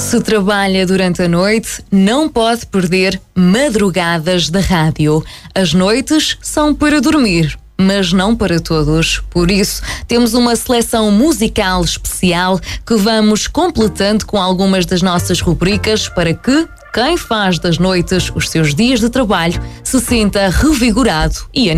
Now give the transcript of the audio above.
Se trabalha durante a noite, não pode perder madrugadas da rádio. As noites são para dormir, mas não para todos. Por isso, temos uma seleção musical especial que vamos completando com algumas das nossas rubricas para que quem faz das noites os seus dias de trabalho se sinta revigorado e animado.